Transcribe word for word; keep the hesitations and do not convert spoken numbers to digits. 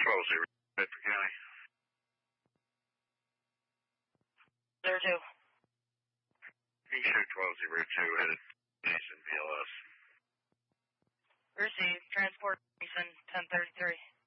twelve zero, Bedford County. Zero two. You show twelve zero two headed Mason B L S. Received. Transport Mason ten thirty-three.